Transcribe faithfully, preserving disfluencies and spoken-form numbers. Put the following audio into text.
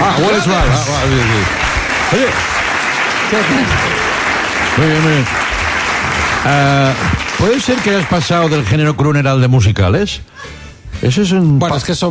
Ah, hueles mal. Ah, ah, bien, bien. Oye. ¿Qué tal? Muy bien, muy bien. Uh, ¿Puede ser que hayas pasado del género crooner al de musicales? Eso es un... Bueno, es que son